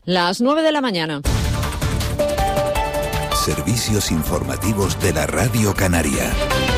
Las 9 de la mañana. Servicios informativos de la Radio Canaria.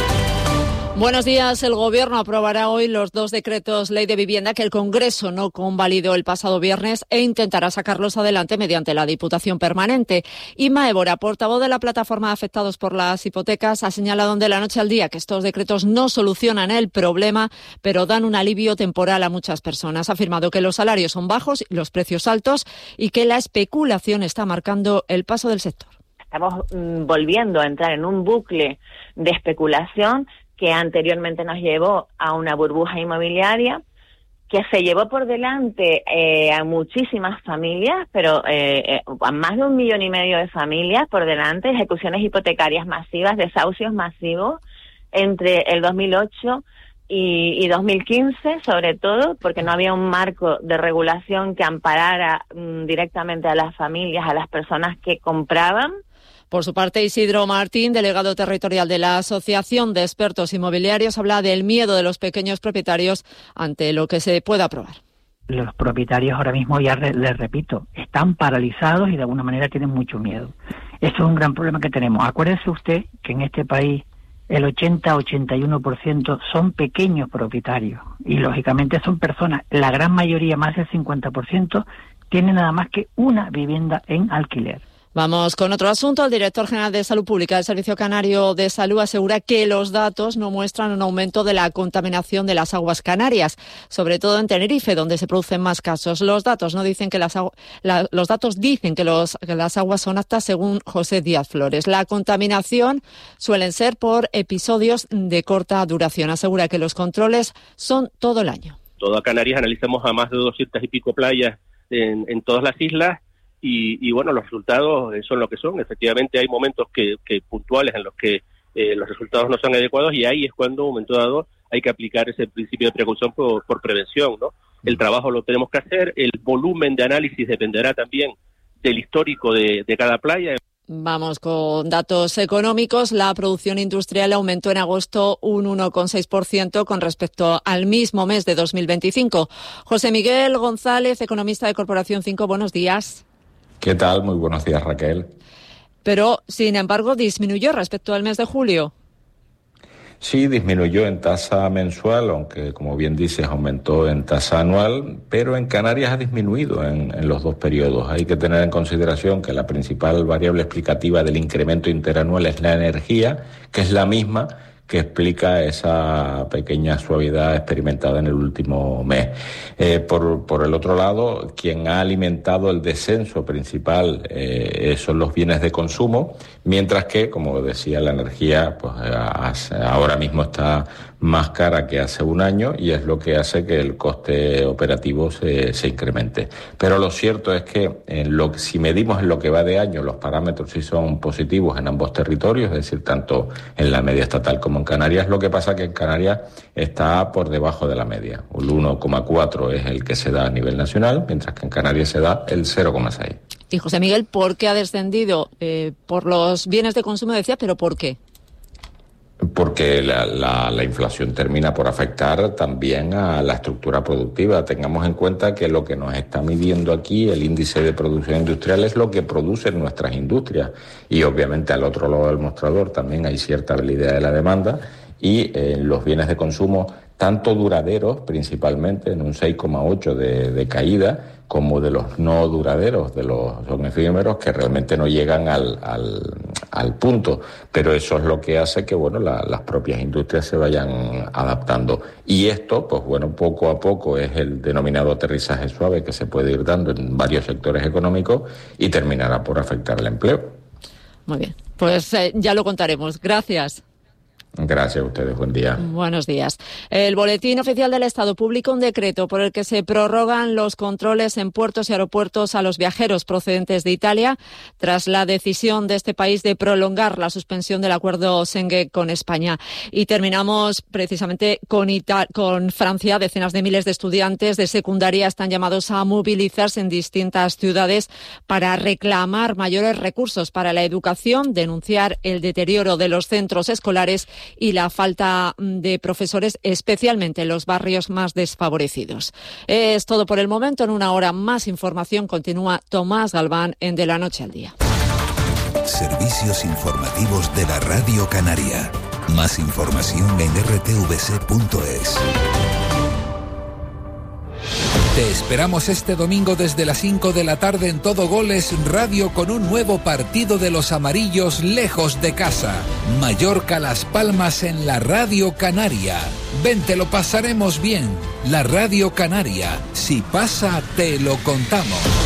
Buenos días. El Gobierno aprobará hoy los 2 decretos ley de vivienda que el Congreso no convalidó el pasado viernes e intentará sacarlos adelante mediante la Diputación Permanente. Inma Évora, portavoz de la plataforma de afectados por las hipotecas, ha señalado de la noche al día que estos decretos no solucionan el problema, pero dan un alivio temporal a muchas personas. Ha afirmado que los salarios son bajos y los precios altos y que la especulación está marcando el paso del sector. Estamos volviendo a entrar en un bucle de especulación que anteriormente nos llevó a una burbuja inmobiliaria que se llevó por delante a muchísimas familias, pero a más de 1,5 millones de familias por delante, ejecuciones hipotecarias masivas, desahucios masivos entre el 2008 y 2015, sobre todo, porque no había un marco de regulación que amparara directamente a las familias, a las personas que compraban. Por su parte, Isidro Martín, delegado territorial de la Asociación de Expertos Inmobiliarios, habla del miedo de los pequeños propietarios ante lo que se pueda aprobar. Los propietarios ahora mismo, ya les repito, están paralizados y de alguna manera tienen mucho miedo. Eso es un gran problema que tenemos. Acuérdese usted que en este país el 80-81% son pequeños propietarios y lógicamente son personas, la gran mayoría, más del 50%, tienen nada más que una vivienda en alquiler. Vamos con otro asunto. El director general de Salud Pública del Servicio Canario de Salud asegura que los datos no muestran un aumento de la contaminación de las aguas canarias, sobre todo en Tenerife, donde se producen más casos. Los datos no dicen que los datos dicen que las aguas son aptas, según José Díaz Flores. La contaminación suelen ser por episodios de corta duración. Asegura que los controles son todo el año. Toda Canarias analizamos a más de 200 y pico playas en todas las islas. Y bueno, los resultados son lo que son. Efectivamente hay momentos que puntuales en los que los resultados no son adecuados y ahí es cuando, en un momento dado, hay que aplicar ese principio de precaución por prevención, ¿no? El trabajo lo tenemos que hacer, el volumen de análisis dependerá también del histórico de cada playa. Vamos con datos económicos. La producción industrial aumentó en agosto un 1,6% con respecto al mismo mes de 2025. José Miguel González, economista de Corporación 5, buenos días. ¿Qué tal? Muy buenos días, Raquel. Pero, sin embargo, disminuyó respecto al mes de julio. Sí, disminuyó en tasa mensual, aunque, como bien dices, aumentó en tasa anual, pero en Canarias ha disminuido en los dos periodos. Hay que tener en consideración que la principal variable explicativa del incremento interanual es la energía, que es la misma que explica esa pequeña suavidad experimentada en el último mes. Por el otro lado, quien ha alimentado el descenso principal son los bienes de consumo, mientras que, como decía, la energía pues ahora mismo está más cara que hace un año y es lo que hace que el coste operativo se incremente. Pero lo cierto es que si medimos en lo que va de año, los parámetros sí son positivos en ambos territorios, es decir, tanto en la media estatal como en Canarias. Lo que pasa que en Canarias está por debajo de la media. El 1,4 es el que se da a nivel nacional, mientras que en Canarias se da el 0,6. Y José Miguel, ¿por qué ha descendido? Por los bienes de consumo decía, pero ¿por qué? Porque la inflación termina por afectar también a la estructura productiva. Tengamos en cuenta que lo que nos está midiendo aquí, el índice de producción industrial, es lo que producen nuestras industrias. Y obviamente al otro lado del mostrador también hay cierta habilidad de la demanda y los bienes de consumo, tanto duraderos, principalmente en un 6,8 de caída, como de los no duraderos, son efímeros que realmente no llegan al punto. Pero eso es lo que hace que las propias industrias se vayan adaptando. Y esto, poco a poco es el denominado aterrizaje suave que se puede ir dando en varios sectores económicos y terminará por afectar el empleo. Muy bien, pues ya lo contaremos. Gracias. Gracias a ustedes, buen día. Buenos días. El Boletín Oficial del Estado publica un decreto por el que se prorrogan los controles en puertos y aeropuertos a los viajeros procedentes de Italia tras la decisión de este país de prolongar la suspensión del acuerdo Schengen con España. Y terminamos precisamente con Francia. Decenas de miles de estudiantes de secundaria están llamados a movilizarse en distintas ciudades para reclamar mayores recursos para la educación, denunciar el deterioro de los centros escolares y la falta de profesores, especialmente en los barrios más desfavorecidos. Es todo por el momento. En una hora más información. Continúa Tomás Galván en De la Noche al Día. Servicios informativos de la Radio Canaria. Más información en rtvc.es. Te esperamos este domingo desde las 5 de la tarde en Todo Goles Radio con un nuevo partido de los amarillos lejos de casa. Mallorca Las Palmas en la Radio Canaria. Ven, te lo pasaremos bien. La Radio Canaria. Si pasa, te lo contamos.